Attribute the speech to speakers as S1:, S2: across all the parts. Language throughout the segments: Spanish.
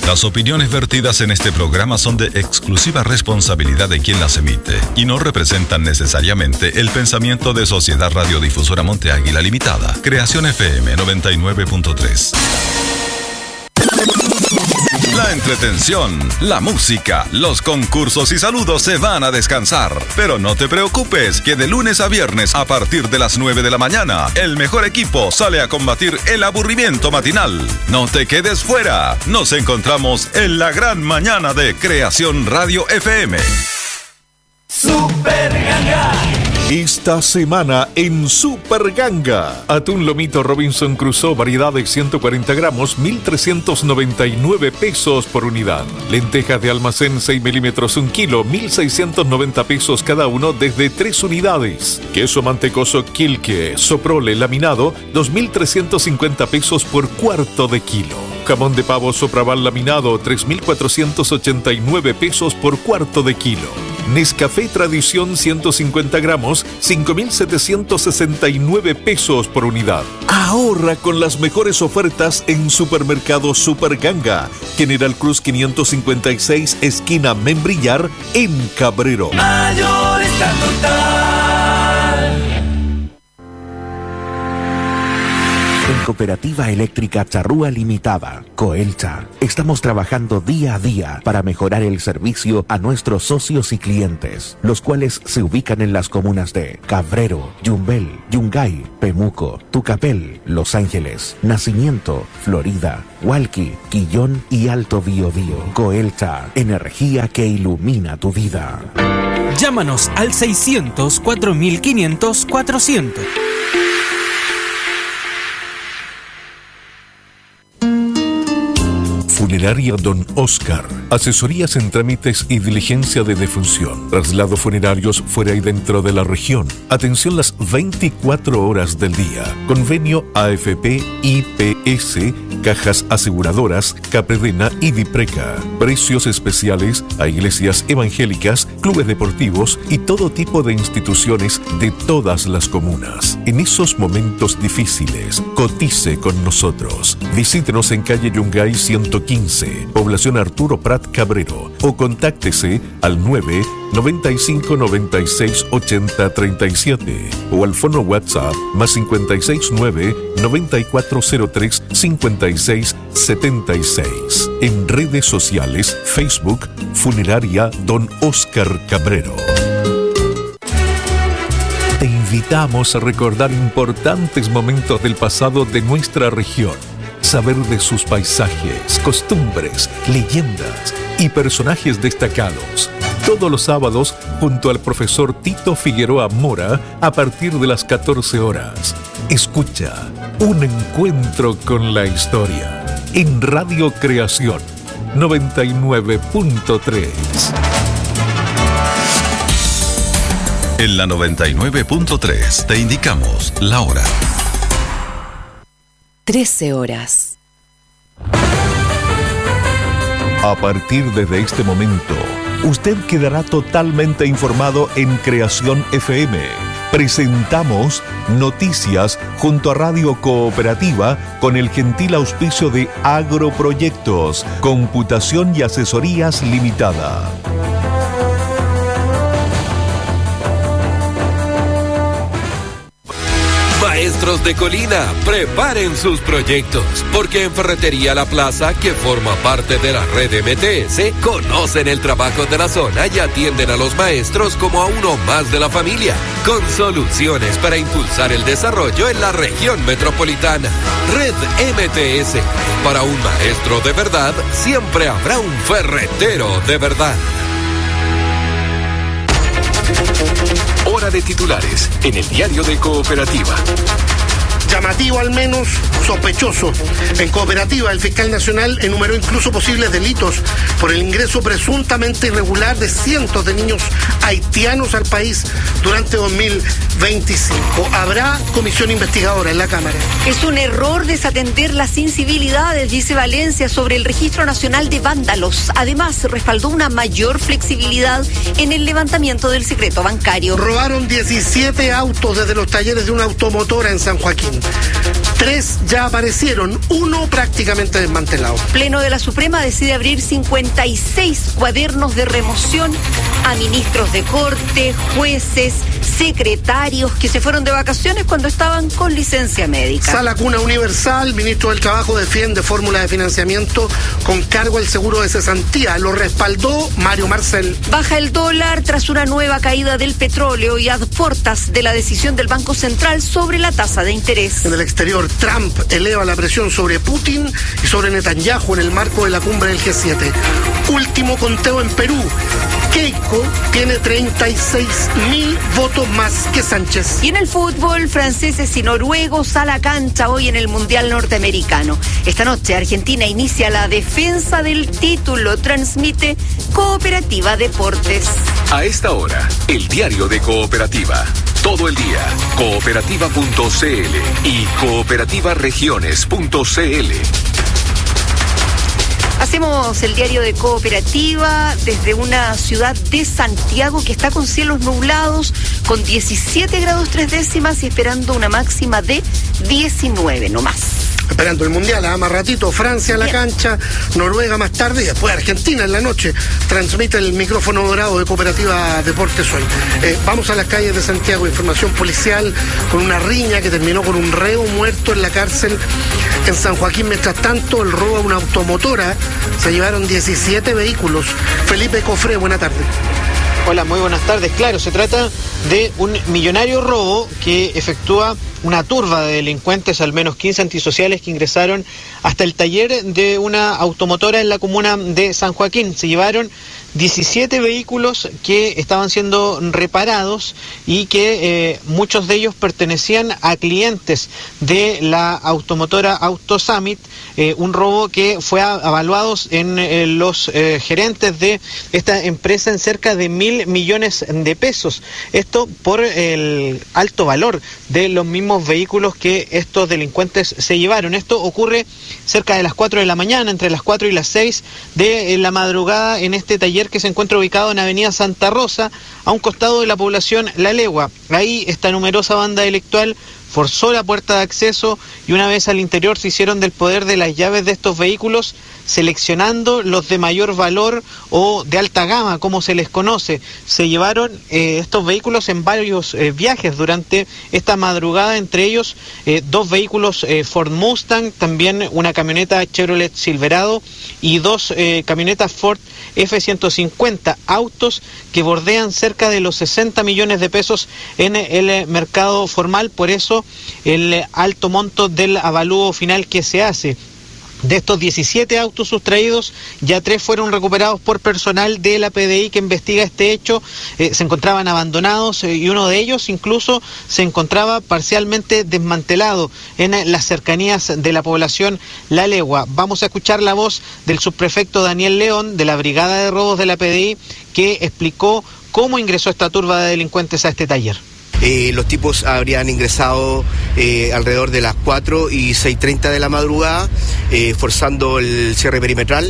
S1: Las opiniones vertidas en este programa son de exclusiva responsabilidad de quien las emite y no representan necesariamente el pensamiento de Sociedad Radiodifusora Monte Águila Limitada. Creación FM 99.3. La entretención, la música, los concursos y saludos se van a descansar. Pero no te preocupes, que de lunes a viernes a partir de las 9 de la mañana, el mejor equipo sale a combatir el aburrimiento matinal. No te quedes fuera. Nos encontramos en la gran mañana de Creación Radio FM.
S2: Super Ganga.
S3: Esta semana en Super Ganga, atún lomito Robinson Crusoe, variedad de 140 gramos, 1.399 pesos por unidad. Lentejas de almacén 6 milímetros 1 kilo, 1.690 pesos cada uno desde 3 unidades. Queso mantecoso Quilque, Soprole laminado, 2.350 pesos por cuarto de kilo. Jamón de pavo Sopraval laminado, 3.489 pesos por cuarto de kilo. Nescafé Tradición 150 gramos, 5.769 pesos por unidad. Ahorra con las mejores ofertas en Supermercado Super Ganga, General Cruz 556, esquina Membrillar, en Cabrero.
S2: Mayorista Total.
S4: En Cooperativa Eléctrica Charrúa Limitada, Coelcha, estamos trabajando día a día para mejorar el servicio a nuestros socios y clientes, los cuales se ubican en las comunas de Cabrero, Yumbel, Yungay, Pemuco, Tucapel, Los Ángeles, Nacimiento, Florida, Hualqui, Quillón y Alto Biobío. Coelcha, energía que ilumina tu vida.
S5: Llámanos al 600 4500 400.
S3: Funeraria Don Oscar. Asesorías en trámites y diligencia de defunción. Traslados funerarios fuera y dentro de la región. Atención las 24 horas del día. Convenio AFP, IPS, Cajas Aseguradoras, Capredena y Dipreca. Precios especiales a iglesias evangélicas, clubes deportivos y todo tipo de instituciones de todas las comunas. En esos momentos difíciles, cotice con nosotros. Visítenos en calle Yungay 115, población Arturo Prat Cabrero, o contáctese al 9 95 96 80 37 o al fono WhatsApp más 56 9 9403 56 76. En redes sociales, Facebook, Funeraria Don Oscar Cabrero. Te invitamos a recordar importantes momentos del pasado de nuestra región. Saber de sus paisajes, costumbres, leyendas y personajes destacados. Todos los sábados junto al profesor Tito Figueroa Mora a partir de las 14 horas. Escucha Un Encuentro con la Historia en Radio Creación 99.3.
S1: En la 99.3 te indicamos la hora.
S6: 13 horas.
S3: A partir de este momento, usted quedará totalmente informado en Creación FM. Presentamos Noticias junto a Radio Cooperativa con el gentil auspicio de Agroproyectos, Computación y Asesorías Limitada.
S7: Maestros de Colina, preparen sus proyectos, porque en Ferretería La Plaza, que forma parte de la red MTS, conocen el trabajo de la zona y atienden a los maestros como a uno más de la familia, con soluciones para impulsar el desarrollo en la región metropolitana. Red MTS, para un maestro de verdad, siempre habrá un ferretero de verdad.
S8: Hora de titulares en el diario de Cooperativa.
S9: Llamativo, al menos sospechoso. En Cooperativa, el fiscal nacional enumeró incluso posibles delitos por el ingreso presuntamente irregular de cientos de niños haitianos al país durante 2025. Habrá comisión investigadora en la Cámara.
S10: Es un error desatender las incivilidades, dice Valencia, sobre el Registro Nacional de Vándalos. Además, respaldó una mayor flexibilidad en el levantamiento del secreto bancario.
S9: Robaron 17 autos desde los talleres de una automotora en San Joaquín. 3 ya aparecieron, 1 prácticamente desmantelado.
S10: Pleno de la Suprema decide abrir 56 cuadernos de remoción a ministros de corte, jueces, secretarios que se fueron de vacaciones cuando estaban con licencia médica.
S9: Sala Cuna Universal, ministro del Trabajo defiende fórmula de financiamiento con cargo al seguro de cesantía. Lo respaldó Mario Marcel.
S10: Baja el dólar tras una nueva caída del petróleo y a puertas de la decisión del Banco Central sobre la tasa de interés.
S9: En el exterior, Trump eleva la presión sobre Putin y sobre Netanyahu en el marco de la cumbre del G7. Último conteo en Perú. Keiko tiene 36.000 votos más que Sánchez.
S10: Y en el fútbol, franceses y noruegos a la cancha hoy en el Mundial Norteamericano. Esta noche Argentina inicia la defensa del título, transmite Cooperativa Deportes.
S8: A esta hora, el diario de Cooperativa. Todo el día, cooperativa.cl y cooperativaregiones.cl.
S10: Hacemos el diario de Cooperativa desde una ciudad de Santiago que está con cielos nublados, con 17 grados 3 décimas y esperando una máxima de 19, no más.
S9: Esperando el Mundial, más ratito, Francia a la cancha, Noruega más tarde y después Argentina en la noche. Transmite el micrófono dorado de Cooperativa Deportes hoy. Vamos a las calles de Santiago, información policial con una riña que terminó con un reo muerto en la cárcel en San Joaquín. Mientras tanto, el robo a una automotora, se llevaron 17 vehículos. Felipe Cofré, buena tarde.
S6: Hola, muy buenas tardes. Claro, se trata de un millonario robo que efectúa una turba de delincuentes, al menos 15 antisociales que ingresaron hasta el taller de una automotora en la comuna de San Joaquín. Se llevaron 17 vehículos que estaban siendo reparados y que muchos de ellos pertenecían a clientes de la automotora AutoSummit, un robo que fue evaluado en los gerentes de esta empresa en cerca de 1.000 millones de pesos. Esto por el alto valor de los mismos vehículos que estos delincuentes se llevaron. Esto ocurre cerca de las 4 de la mañana, entre las 4 y las 6 de la madrugada, en este taller que se encuentra ubicado en Avenida Santa Rosa, a un costado de la población La Legua. Ahí esta numerosa banda delictual forzó la puerta de acceso y una vez al interior se hicieron del poder de las llaves de estos vehículos, seleccionando los de mayor valor o de alta gama, como se les conoce. Se llevaron estos vehículos en varios viajes durante esta madrugada, entre ellos 2 vehículos Ford Mustang, también una camioneta Chevrolet Silverado y 2 camionetas Ford F-150, autos que bordean cerca de los 60 millones de pesos en el mercado formal. Por eso el alto monto del avalúo final que se hace. De estos 17 autos sustraídos, ya 3 fueron recuperados por personal de la PDI que investiga este hecho. Se encontraban abandonados y uno de ellos incluso se encontraba parcialmente desmantelado en las cercanías de la población La Legua. Vamos a escuchar la voz del subprefecto Daniel León de la Brigada de Robos de la PDI, que explicó cómo ingresó esta turba de delincuentes a este taller.
S11: Los tipos habrían ingresado alrededor de las 4 y 6:30 de la madrugada, forzando el cierre perimetral,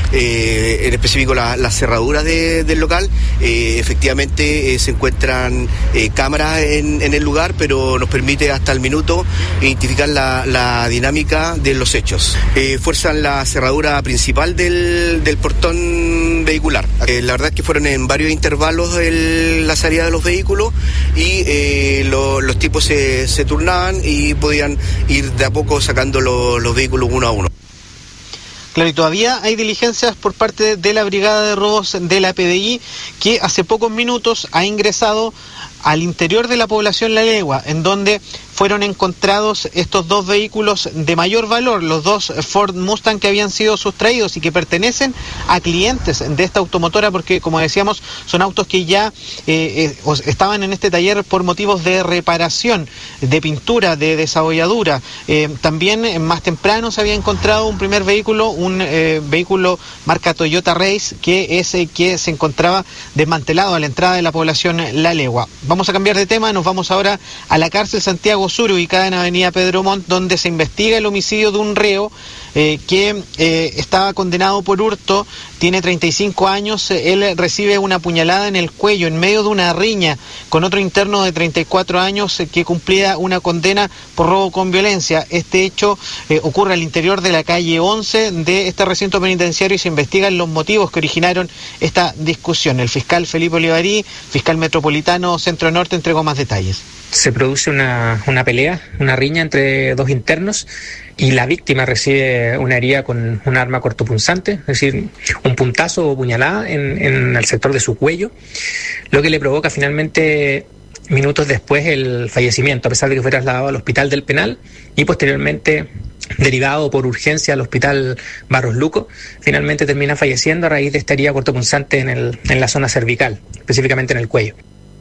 S11: en específico las cerraduras del local. Efectivamente se encuentran cámaras en el lugar, pero nos permite hasta el minuto identificar la dinámica de los hechos. Fuerzan la cerradura principal del portón vehicular. La verdad es que fueron en varios intervalos la salida de los vehículos y los tipos se turnaban y podían ir de a poco sacando los vehículos uno a uno.
S6: Claro, y todavía hay diligencias por parte de la Brigada de Robos de la PDI, que hace pocos minutos ha ingresado al interior de la población La Legua, en donde fueron encontrados estos 2 vehículos de mayor valor, los 2 Ford Mustang que habían sido sustraídos y que pertenecen a clientes de esta automotora, porque como decíamos son autos que ya estaban en este taller por motivos de reparación, de pintura, de desabolladura. También más temprano se había encontrado un primer vehículo, un vehículo marca Toyota Race, que es que se encontraba desmantelado a la entrada de la población La Legua. Vamos a cambiar de tema, nos vamos ahora a la cárcel Santiago Sur, ubicada en Avenida Pedro Montt, donde se investiga el homicidio de un reo que estaba condenado por hurto, tiene 35 años, él recibe una puñalada en el cuello en medio de una riña con otro interno de 34 años que cumplía una condena por robo con violencia. Este hecho ocurre al interior de la calle 11 de este recinto penitenciario y se investigan los motivos que originaron esta discusión. El fiscal Felipe Olivarí, fiscal metropolitano Centro Norte, entregó más detalles.
S12: Se produce una pelea, una riña entre dos internos y la víctima recibe una herida con un arma cortopunzante, es decir, un puntazo o puñalada en el sector de su cuello, lo que le provoca finalmente minutos después el fallecimiento, a pesar de que fue trasladado al hospital del penal y posteriormente derivado por urgencia al hospital Barros Luco, finalmente termina falleciendo a raíz de esta herida cortopunzante en la zona cervical, específicamente en el cuello.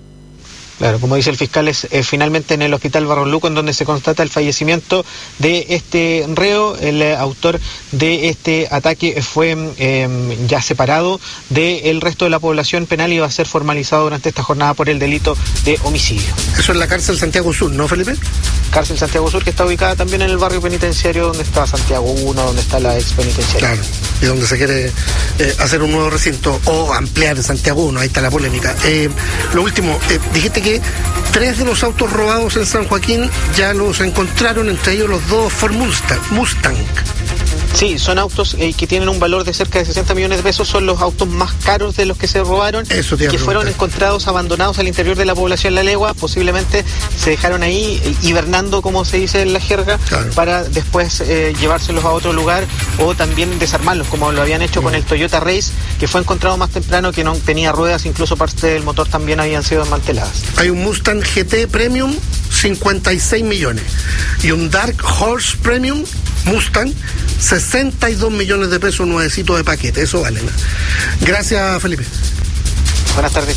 S6: Claro, como dice el fiscal, es finalmente en el hospital Barros Luco en donde se constata el fallecimiento de este reo. El autor de este ataque fue ya separado del resto de la población penal y va a ser formalizado durante esta jornada por el delito de homicidio.
S9: Eso es la cárcel Santiago Sur, ¿no, Felipe?
S6: Cárcel Santiago Sur, que está ubicada también en el barrio penitenciario donde está Santiago 1, donde está la ex penitenciaria.
S9: Claro, y donde se quiere hacer un nuevo recinto o ampliar Santiago 1, ahí está la polémica. Lo último, dijiste que 3 de los autos robados en San Joaquín ya los encontraron, entre ellos los 2 Ford Mustang.
S6: Sí, son autos que tienen un valor de cerca de 60 millones de pesos, son los autos más caros de los que se robaron, que fueron encontrados abandonados al interior de la población La Legua, posiblemente se dejaron ahí hibernando, como se dice en la jerga, claro, para después llevárselos a otro lugar o también desarmarlos, como lo habían hecho con el Toyota Race, que fue encontrado más temprano, que no tenía ruedas, incluso parte del motor también habían sido desmanteladas.
S9: Hay un Mustang GT Premium, 56 millones, y un Dark Horse Premium Mustang, 62 millones de pesos nuevecito de paquete, eso vale. Gracias, Felipe.
S6: Buenas tardes.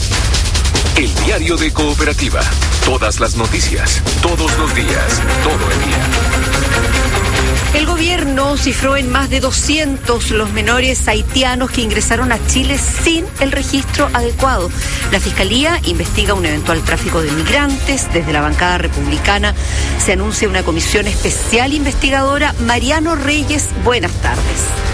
S8: El diario de Cooperativa. Todas las noticias, todos los días, todo el día.
S10: El gobierno cifró en más de 200 los menores haitianos que ingresaron a Chile sin el registro adecuado. La Fiscalía investiga un eventual tráfico de migrantes. Desde la bancada republicana se anuncia una comisión especial investigadora. Mariano Reyes, buenas tardes.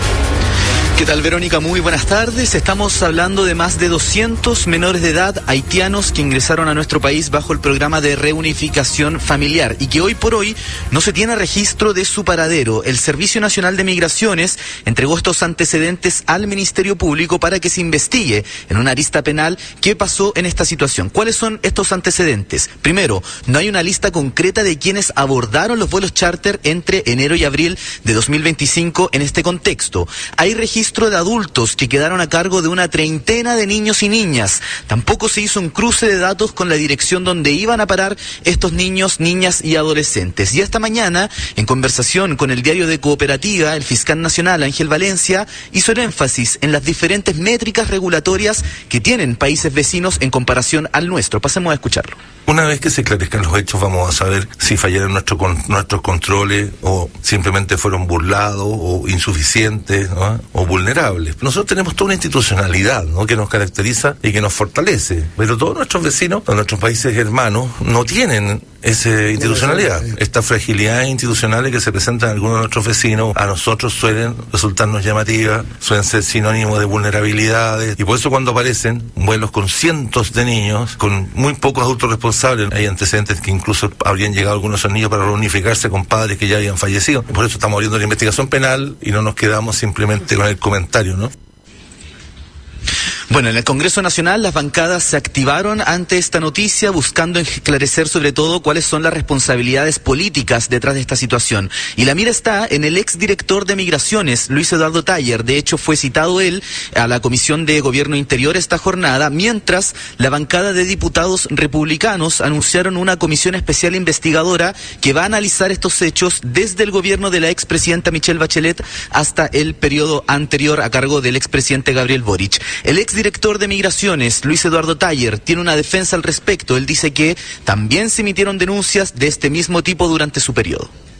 S13: ¿Qué tal, Verónica? Muy buenas tardes. Estamos hablando de más de 200 menores de edad haitianos que ingresaron a nuestro país bajo el programa de reunificación familiar y que hoy por hoy no se tiene registro de su paradero. El Servicio Nacional de Migraciones entregó estos antecedentes al Ministerio Público para que se investigue en una arista penal qué pasó en esta situación. ¿Cuáles son estos antecedentes? Primero, no hay una lista concreta de quienes abordaron los vuelos charter entre enero y abril de 2025 en este contexto. Hay registro de adultos que quedaron a cargo de una treintena de niños y niñas. Tampoco se hizo un cruce de datos con la dirección donde iban a parar estos niños, niñas y adolescentes. Y esta mañana, en conversación con el diario de Cooperativa, el fiscal nacional Ángel Valencia hizo el énfasis en las diferentes métricas regulatorias que tienen países vecinos en comparación al nuestro. Pasemos a escucharlo.
S14: Una vez que se esclarezcan los hechos, vamos a saber si fallaron nuestros controles o simplemente fueron burlados o insuficientes, ¿no? O vulnerables. Nosotros tenemos toda una institucionalidad, ¿no?, que nos caracteriza y que nos fortalece, pero todos nuestros vecinos, nuestros países hermanos, no tienen esa institucionalidad. Estas fragilidades institucionales que se presentan en algunos de nuestros vecinos, a nosotros suelen resultarnos llamativas, suelen ser sinónimos de vulnerabilidades, y por eso cuando aparecen vuelos con cientos de niños, con muy pocos adultos responsables, hay antecedentes que incluso habrían llegado algunos de esos niños para reunificarse con padres que ya habían fallecido. Por eso estamos abriendo la investigación penal y no nos quedamos simplemente con el comentario, ¿no?
S13: Bueno, en el Congreso Nacional las bancadas se activaron ante esta noticia buscando esclarecer sobre todo cuáles son las responsabilidades políticas detrás de esta situación. Y la mira está en el exdirector de Migraciones, Luis Eduardo Taller. De hecho, fue citado él a la Comisión de Gobierno Interior esta jornada, mientras la bancada de diputados republicanos anunciaron una comisión especial investigadora que va a analizar estos hechos desde el gobierno de la expresidenta Michelle Bachelet hasta el periodo anterior a cargo del expresidente Gabriel Boric. El exdirector de Migraciones, Luis Eduardo Taller, tiene una defensa al respecto. Él dice que también se emitieron denuncias de este mismo tipo durante su periodo.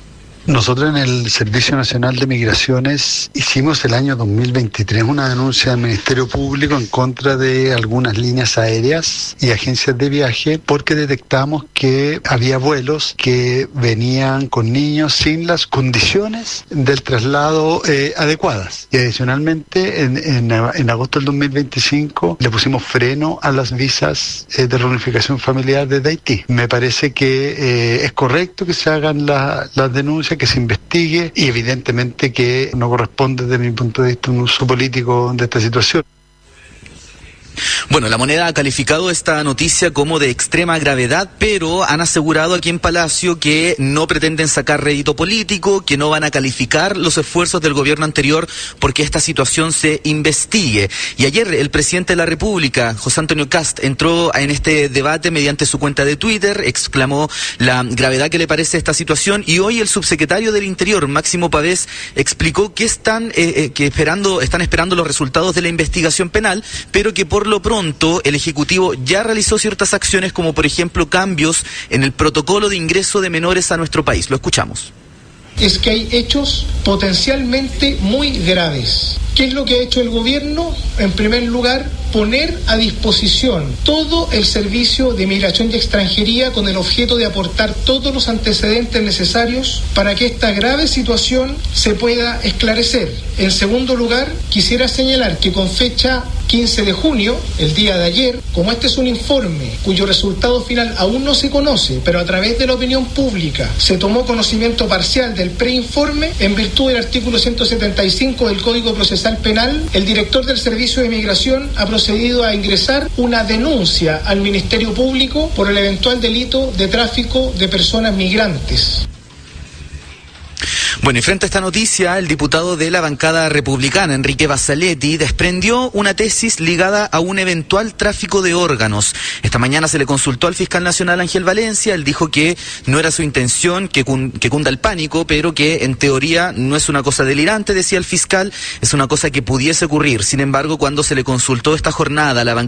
S15: Nosotros en el Servicio Nacional de Migraciones hicimos el año 2023 una denuncia del Ministerio Público en contra de algunas líneas aéreas y agencias de viaje porque detectamos que había vuelos que venían con niños sin las condiciones del traslado adecuadas. Y adicionalmente en agosto del 2025 le pusimos freno a las visas de reunificación familiar desde Haití. Me parece que es correcto que se hagan las denuncias, que se investigue y evidentemente que no corresponde desde mi punto de vista un uso político de esta situación.
S13: Bueno, La Moneda ha calificado esta noticia como de extrema gravedad, pero han asegurado aquí en Palacio que no pretenden sacar rédito político, que no van a calificar los esfuerzos del gobierno anterior porque esta situación se investigue. Y ayer el presidente de la República, José Antonio Kast, entró en este debate mediante su cuenta de Twitter, exclamó la gravedad que le parece esta situación, y hoy el subsecretario del Interior, Máximo Pavés, explicó que están esperando los resultados de la investigación penal, pero que por lo pronto el Ejecutivo ya realizó ciertas acciones, como por ejemplo cambios en el protocolo de ingreso de menores a nuestro país. Lo escuchamos.
S16: Es que hay hechos potencialmente muy graves. ¿Qué es lo que ha hecho el gobierno? En primer lugar, poner a disposición todo el servicio de migración y extranjería con el objeto de aportar todos los antecedentes necesarios para que esta grave situación se pueda esclarecer. En segundo lugar, quisiera señalar que con fecha 15 de junio, el día de ayer, como este es un informe cuyo resultado final aún no se conoce, pero a través de la opinión pública se tomó conocimiento parcial del preinforme, en virtud del artículo 175 del Código Procesal Penal, el director del Servicio de Migración ha procedido a ingresar una denuncia al Ministerio Público por el eventual delito de tráfico de personas migrantes.
S13: Bueno, y frente a esta noticia, el diputado de la bancada republicana, Enrique Basaletti, desprendió una tesis ligada a un eventual tráfico de órganos. Esta mañana se le consultó al fiscal nacional Ángel Valencia. Él dijo que no era su intención que cunda el pánico, pero que en teoría no es una cosa delirante, decía el fiscal, es una cosa que pudiese ocurrir. Sin embargo, cuando se le consultó esta jornada a la bancada